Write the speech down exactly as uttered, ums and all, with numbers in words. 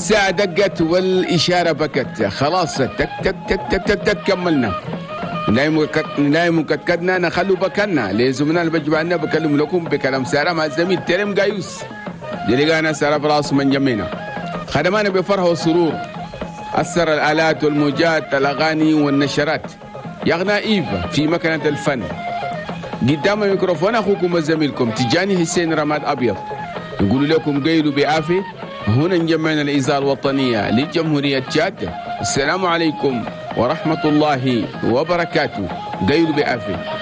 الساعة دقت والإشارة بكت، خلاص تك تك تك تك تك, تك كملنا. نايم كتكدنا نخلو بكنا لزمنا اللي بجبعنا بكلم لكم بكلام سارة مع الزميل ترم جايوس جلقانا سارة براس من جمينا خدمانا بفرح وسرور. أثر الآلات والموجات الأغاني والنشرات يغنى إيفا في مكنة الفن. قدام الميكروفون أخوكم وزميلكم تجاني حسين رماد أبيض نقول لكم قيلوا بعافية. هنا نجمعنا الإذاعة الوطنية لجمهورية تشاد. السلام عليكم ورحمة الله وبركاته. قيلوا بعافية.